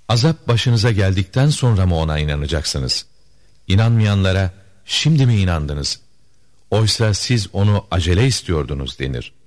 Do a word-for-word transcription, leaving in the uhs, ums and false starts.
Azap başınıza geldikten sonra mı ona inanacaksınız? İnanmayanlara şimdi mi inandınız? Oysa siz onu acele istiyordunuz denir.